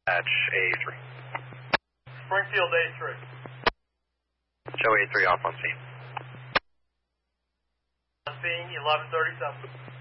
Dispatch A3. Springfield A3. Show A3 off on scene. On scene, 1137.